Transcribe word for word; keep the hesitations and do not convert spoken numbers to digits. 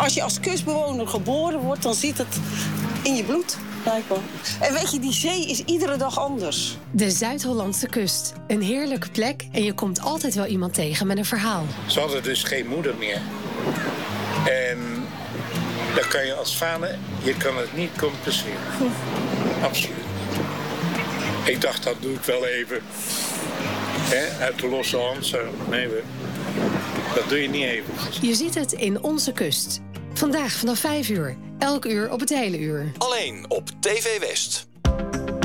Als je als kustbewoner geboren wordt, dan zit het in je bloed. Blijkbaar. En weet je, die zee is iedere dag anders. De Zuid-Hollandse kust. Een heerlijke plek en je komt altijd wel iemand tegen met een verhaal. Ze hadden dus geen moeder meer. En dan kan je als vader, je kan het niet compenseren. Hm. Absoluut niet. Ik dacht, dat doe ik wel even. He, uit de losse hand zo. Nee, we, dat doe je niet even. Je ziet het in Onze Kust. Vandaag vanaf vijf uur. Elk uur op het hele uur. Alleen op T V West.